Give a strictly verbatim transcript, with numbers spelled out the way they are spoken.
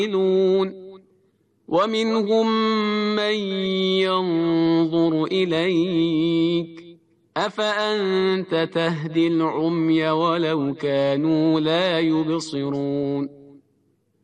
ومنهم من ينظر إليك أفأنت تهدي العمي ولو كانوا لا يبصرون